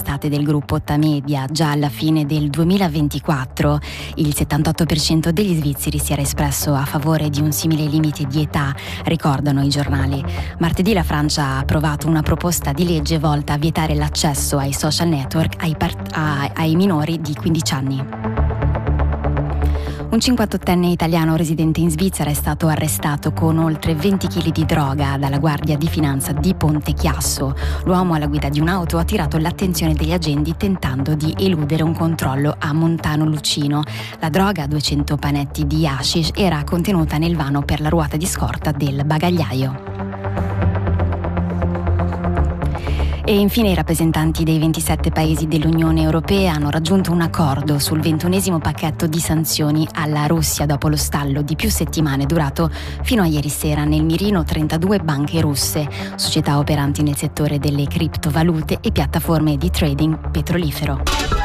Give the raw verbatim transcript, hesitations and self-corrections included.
limitate del gruppo Tamedia. Già alla fine del duemilaventiquattro il settantotto per cento degli svizzeri si era espresso a favore di un simile limite di età, ricordano i giornali. Martedì la Francia ha approvato una proposta di legge volta a vietare l'accesso ai social network ai, part- a- ai minori di quindici anni. Un cinquantottenne italiano residente in Svizzera è stato arrestato con oltre venti chili di droga dalla Guardia di Finanza di Ponte Chiasso. L'uomo alla guida di un'auto ha attirato l'attenzione degli agenti tentando di eludere un controllo a Montano Lucino. La droga, duecento panetti di hashish, era contenuta nel vano per la ruota di scorta del bagagliaio. E infine i rappresentanti dei ventisette paesi dell'Unione Europea hanno raggiunto un accordo sul ventunesimo pacchetto di sanzioni alla Russia dopo lo stallo di più settimane durato fino a ieri sera. Nel mirino trentadue banche russe, società operanti nel settore delle criptovalute e piattaforme di trading petrolifero.